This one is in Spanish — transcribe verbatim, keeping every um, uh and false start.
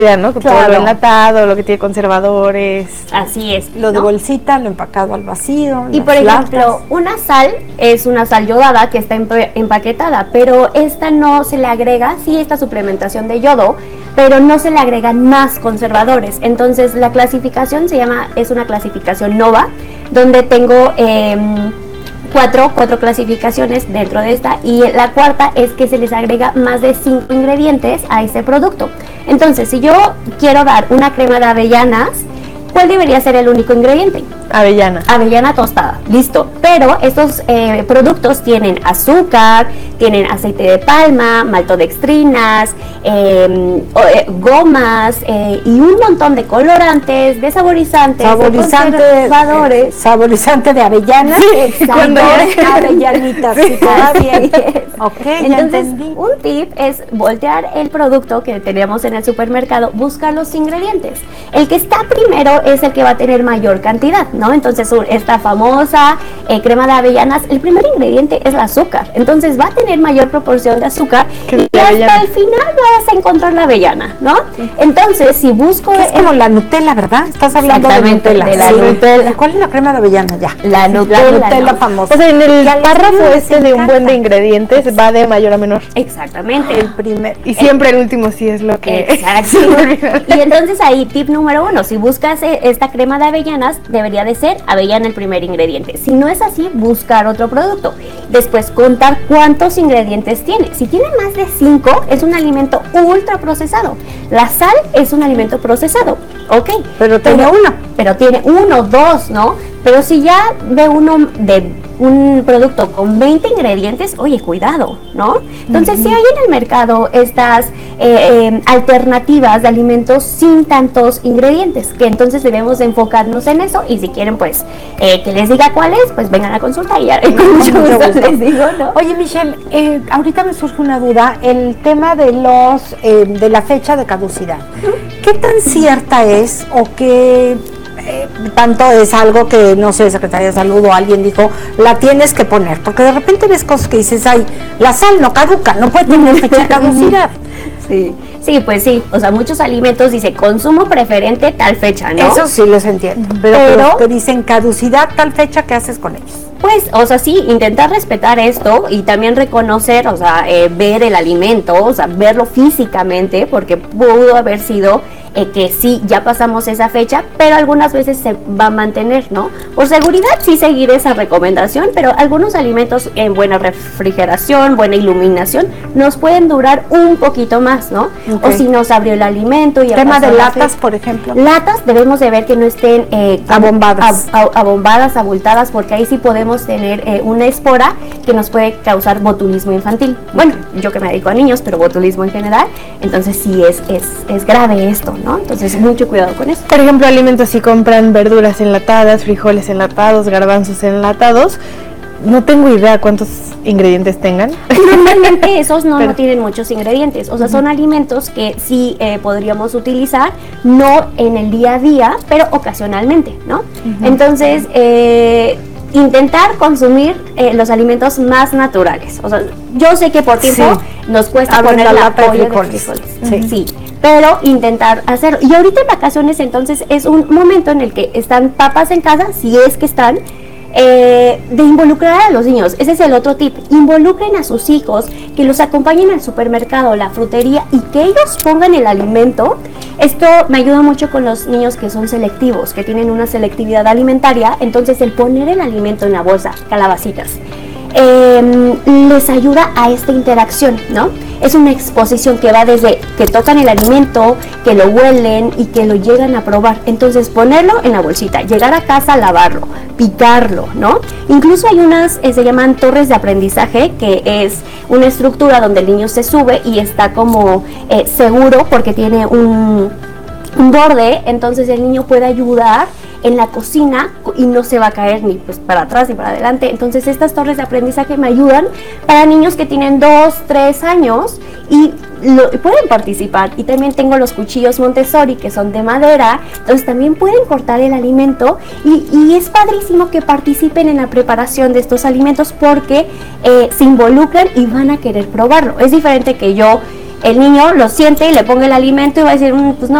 Ya, ¿no? Con Claro. todo lo enlatado, lo que tiene conservadores. Así es. Lo de ¿no? bolsita, lo empacado al vacío. Y las por ejemplo, latas. una sal es una sal yodada que está empa- empaquetada, pero esta no se le agrega, sí, esta suplementación de yodo, pero no se le agregan más conservadores. Entonces la clasificación se llama, es una clasificación NOVA, donde tengo eh, cuatro, cuatro clasificaciones dentro de esta, y la cuarta es que se les agrega más de cinco ingredientes a ese producto. Entonces, si yo quiero dar una crema de avellanas, ¿cuál debería ser el único ingrediente? Avellana. Avellana tostada, listo. Pero estos eh, productos tienen azúcar, tienen aceite de palma, maltodextrinas, eh, o, eh, gomas eh, y un montón de colorantes, desaborizantes, Saborizante, de conservadores. saborizante de avellana. Exacto. Cuando es avellanitas, sí, está bien. Ok, ya Entonces, entendí. un tip es voltear el producto que tenemos en el supermercado, buscar los ingredientes. El que está primero es el que va a tener mayor cantidad, ¿no? Entonces, un- esta famosa eh, crema de avellanas, el primer ingrediente es el azúcar. Entonces, va a tener mayor proporción de azúcar Que y la hasta avellana. el final vas a encontrar la avellana, ¿no? Entonces, si busco Es como la Nutella, ¿verdad? Estás hablando de Exactamente, Nutella. de la Sí. Nutella. ¿Cuál es la crema de avellana? Ya. la Nutella, La Nutella ¿no? famosa. O sea, en el Que a los párrafo niños les este de un buen de encanta. ingredientes va de mayor a menor. Exactamente. El primer. Y siempre el último sí es lo que... Exacto. Y entonces ahí, tip número uno, si buscas eh, esta crema de avellanas, debería de ser avellana el primer ingrediente. Si no es así, buscar otro producto. Después, contar cuántos ingredientes tiene. Si tiene más de cinco, es un alimento ultra procesado. La sal es un alimento procesado, ¿ok? Pero tiene uno. Pero tiene uno, dos, ¿no? Pero si ya ve uno de un producto con veinte ingredientes, oye, cuidado, ¿no? Entonces, si hay en el mercado estas eh, eh, alternativas de alimentos sin tantos ingredientes, que entonces debemos de enfocarnos en eso, y si quieren, pues, eh, que les diga cuál es, pues vengan a consulta y ya con mucho Mucho gusto gusto. les digo, ¿no? Oye, Michelle, eh, ahorita me surge una duda, el tema de los eh, de la fecha de caducidad. ¿Qué tan cierta es o qué eh, tanto es algo que, no sé, Secretaría de Salud o alguien dijo, la tienes que poner? Porque de repente ves cosas que dices, ay, la sal no caduca, no puede tener fecha de caducidad. Sí, sí, pues sí, o sea, muchos alimentos dice consumo preferente tal fecha, ¿no? Eso sí les entiendo, pero, Pero- los que dicen caducidad tal fecha, ¿qué haces con ellos? Pues, o sea, sí, intentar respetar esto y también reconocer, o sea, eh, ver el alimento, o sea, verlo físicamente, porque pudo haber sido eh, que sí, ya pasamos esa fecha, pero algunas veces se va a mantener, ¿no? Por seguridad sí seguir esa recomendación, pero algunos alimentos en buena refrigeración, buena iluminación, nos pueden durar un poquito más, ¿no? Ok. O si nos abrió el alimento y ya Tema de pasó la latas, fecha. por ejemplo. Latas debemos de ver que no estén eh, como Abombadas. ab- ab- abombadas, abultadas, porque ahí sí podemos tener eh, una espora que nos puede causar botulismo infantil. Bueno, yo que me dedico a niños, pero botulismo en general, entonces sí es, es, es grave esto, ¿no? Entonces mucho cuidado con eso. Por ejemplo, alimentos si compran verduras enlatadas, frijoles enlatados, garbanzos enlatados, no tengo idea cuántos ingredientes tengan. Normalmente esos no, Pero- no tienen muchos ingredientes, o sea, son alimentos que sí eh, podríamos utilizar, no en el día a día, pero ocasionalmente, ¿no? Entonces, eh, intentar consumir eh, los alimentos más naturales. O sea, yo sé que por tiempo Sí. nos cuesta Abren poner la la lata de olla de frijoles. frijoles. Sí. Sí. Pero intentar hacerlo. Y ahorita en vacaciones, entonces, es un momento en el que están papás en casa, si es que están, eh, de involucrar a los niños. Ese es el otro tip. Involucren a sus hijos, que los acompañen al supermercado, la frutería, y que ellos pongan el alimento. Esto me ayuda mucho con los niños que son selectivos, que tienen una selectividad alimentaria. Entonces, el poner el alimento en la bolsa, calabacitas, eh, les ayuda a esta interacción, ¿no? Es una exposición que va desde que tocan el alimento, que lo huelen y que lo llegan a probar. Entonces, ponerlo en la bolsita, llegar a casa, lavarlo, picarlo, ¿no? Incluso hay unas, eh, se llaman torres de aprendizaje, que es una estructura donde el niño se sube y está como eh, seguro porque tiene un, un borde, entonces el niño puede ayudar en la cocina y no se va a caer ni pues para atrás ni para adelante. Entonces estas torres de aprendizaje me ayudan para niños que tienen dos, tres años y lo, y pueden participar. Y también tengo los cuchillos Montessori, que son de madera, entonces también pueden cortar el alimento y, y es padrísimo que participen en la preparación de estos alimentos porque eh, se involucran y van a querer probarlo. Es diferente que yo el niño lo siente y le ponga el alimento y va a decir, mm, pues no,